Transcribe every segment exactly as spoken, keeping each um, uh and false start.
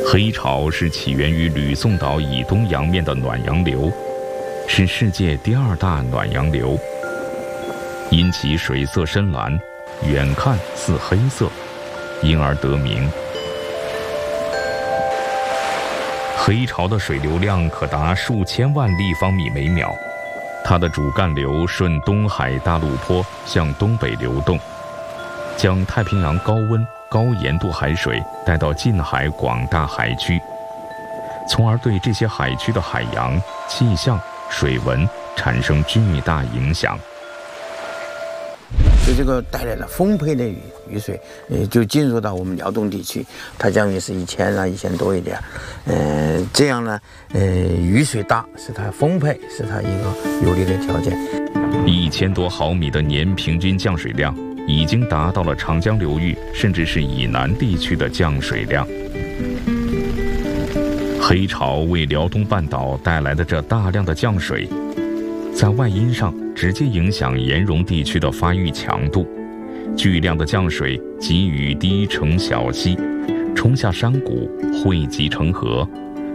黑潮是起源于吕宋岛以东洋面的暖洋流，是世界第二大暖洋流，因其水色深蓝，远看似黑色，因而得名。黑潮的水流量可达数千万立方米每秒，它的主干流顺东海大陆坡向东北流动，将太平洋高温高盐度海水带到近海广大海区，从而对这些海区的海洋、气象、水文产生巨大影响。 所以这个带来了丰沛的雨雨水，呃，就进入到我们辽东地区，它将于是一千啊，一千多一点，呃，这样呢，呃，雨水大是它丰沛，是它一个有利的条件。 一千多毫米的年平均降水量，已经达到了长江流域甚至是以南地区的降水量。黑潮为辽东半岛带来的这大量的降水，在外因上直接影响盐融地区的发育强度，巨量的降水集雨滴成小溪，冲下山谷，汇集成河。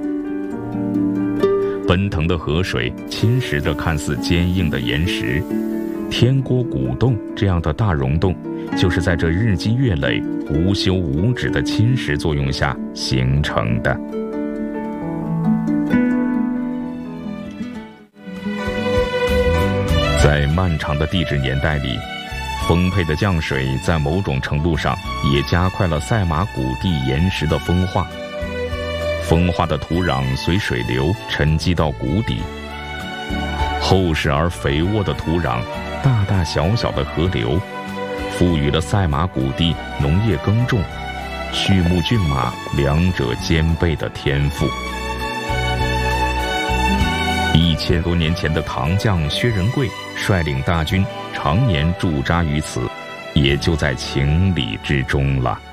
奔腾的河水侵蚀着看似坚硬的岩石，天锅古洞这样的大溶洞，就是在这日积月累、无休无止的侵蚀作用下形成的。在漫长的地质年代里，丰沛的降水在某种程度上也加快了赛马谷地岩石的风化。风化的土壤随水流沉积到谷底，厚实而肥沃的土壤，大大小小的河流，赋予了赛马谷地农业耕种、畜牧骏马两者兼备的天赋。一千多年前的唐将薛仁贵率领大军常年驻扎于此，也就在情理之中了。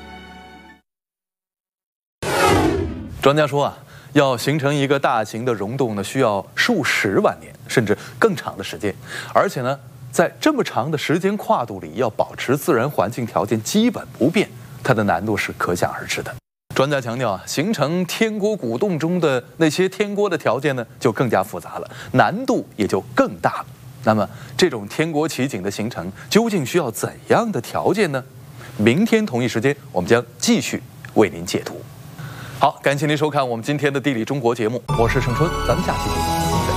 专家说啊，要形成一个大型的溶洞呢，需要数十万年甚至更长的时间，而且呢，在这么长的时间跨度里，要保持自然环境条件基本不变，它的难度是可想而知的。专家强调啊，形成天锅古洞中的那些天锅的条件呢，就更加复杂了，难度也就更大了。那么，这种天锅奇景的形成，究竟需要怎样的条件呢？明天同一时间，我们将继续为您解读。好，感谢您收看我们今天的《地理中国》节目，我是盛春，咱们下期节目